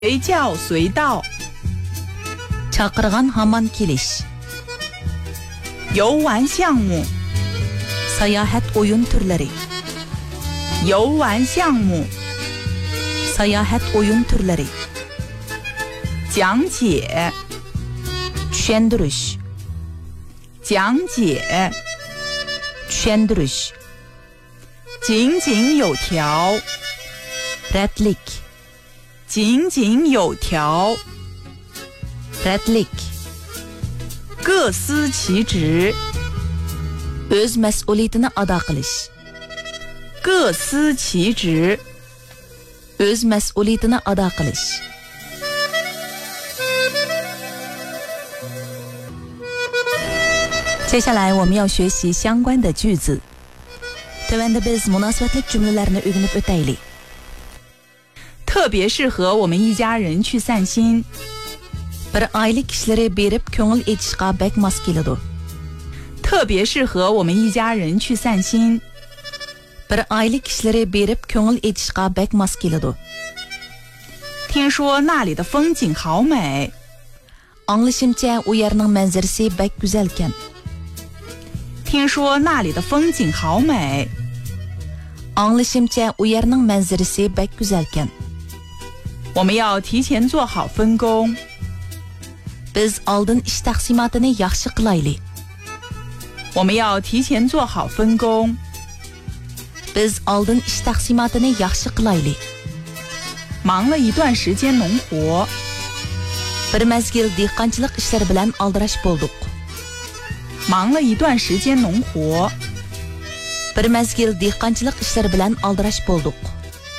随叫随到 chaqirgan hamon kelish 游玩项目 sayohat o'yin turlari 游玩项目 sayohat o'yin turlari 讲解 tushuntirish 讲解 tushuntirish 井井有条 ratlik 井井有条 ratlik 各司其职 o'z mas'uliyatini ado qilish 各司其职 o'z mas'uliyatini ado qilish 接下来我们要学习相关的句子 tövende biz münasebetlik cümlelerini öğrenip öteyli 特别适合我们一家人去散心 bir aile kişilere berip köngül etişqa bek mas keladi 特别适合我们一家人去散心 bir aile kişilere berip köngül etişqa bek mas keladi 听说那里的风景好美 anglashimcha u yerning manzarasi bek güzelken 听说那里的风景好美 anglashimcha u yerning manzarasi bek güzelken 我们要提前做好分工 biz oldin ish taqsimotini yaxshi qilayli 我们要提前做好分工 biz oldin ish taqsimotini yaxshi qilayli 忙了一段时间农活 bir mezgil dehqonchilik ishlari bilan aldirash bo'ldik 忙了一段时间农活 bir mezgil dehqonchilik ishlari bilan aldirash bo'ldik